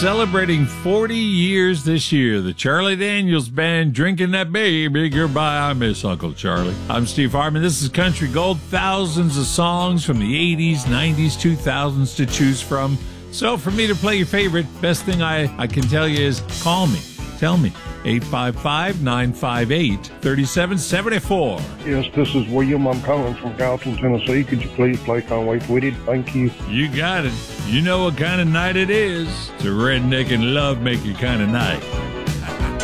celebrating 40 years this year. The Charlie Daniels Band, Drinking That Baby Goodbye. I miss Uncle Charlie. I'm Steve Hartman. This is Country Gold. Thousands of songs from the 80s, 90s, 2000s to choose from. So for me to play your favorite, best thing I can tell you is call me. Tell me. 855-958-3774. Yes, this is William. I'm calling from Gallatin, Tennessee. Could you please play Conway Twitty? Thank you. You got it. You know what kind of night it is. It's a redneck and love maker kind of night.